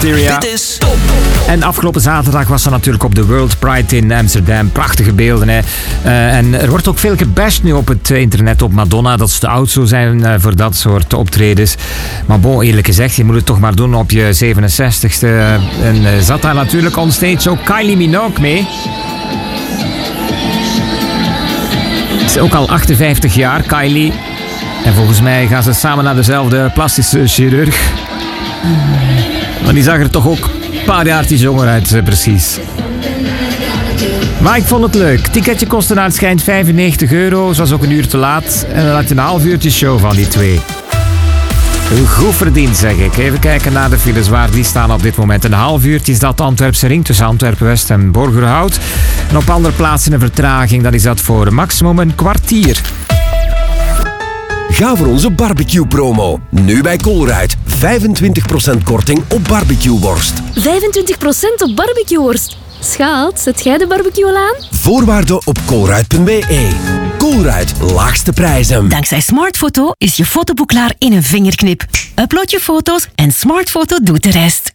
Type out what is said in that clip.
Dit is Top. En afgelopen zaterdag was ze natuurlijk op de World Pride in Amsterdam. Prachtige beelden, hè. En er wordt ook veel gebashed nu op het internet op Madonna, dat ze te oud zou zijn voor dat soort optredens. Maar bon, eerlijk gezegd, je moet het toch maar doen op je 67ste. En zat daar natuurlijk on stage ook Kylie Minogue mee. Ze is ook al 58 jaar, Kylie. En volgens mij gaan ze samen naar dezelfde plastische chirurg. Maar die zag er toch ook een paar jaartjes jonger uit, precies. Maar ik vond het leuk. Ticketje kostte naar het schijnt €95. Ze was ook een uur te laat. En dan had je een half uurtje show van die twee. Goed verdiend, zeg ik. Even kijken naar de files waar die staan op dit moment. Een half uurtje is dat Antwerpse ring tussen Antwerpen-West en Borgerhout. En op andere plaatsen een vertraging. Dat is dat voor maximum een kwartier. Ga voor onze barbecue-promo. Nu bij Colruyt. 25% korting op barbecueworst. 25% op barbecueworst? Schat, zet jij de barbecue al aan? Voorwaarden op colruyt.be. Colruyt, laagste prijzen. Dankzij Smartfoto is je fotoboek klaar in een vingerknip. Upload je foto's en Smartfoto doet de rest.